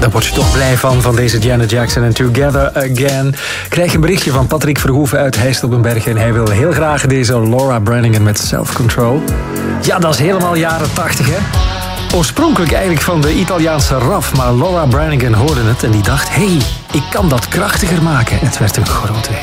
Daar word je toch blij van deze Janet Jackson en Together Again. Krijg een berichtje van Patrick Verhoeven uit Heist op een Berg en hij wil heel graag deze Laura Branigan met Self Control. Ja, dat is helemaal jaren 80, hè? Oorspronkelijk eigenlijk van de Italiaanse RAF, maar Laura Branigan hoorde het en die dacht, hey, ik kan dat krachtiger maken. Het werd een grote hit.